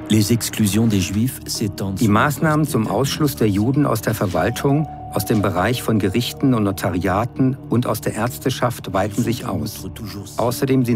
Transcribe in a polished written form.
Die Maßnahmen zum Ausschluss der Juden aus der Verwaltung, aus dem Bereich von Gerichten und Notariaten und aus der Ärzteschaft weiten sich aus. Außerdem sind